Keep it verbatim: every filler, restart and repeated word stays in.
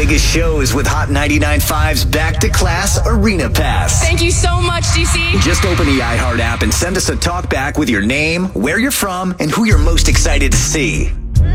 biggest shows with Hot ninety-nine point five's Back to Class Arena Pass. Thank you so much, D C. Just open the iHeart app and send us a talk back with your name, where you're from, and who you're most excited to see.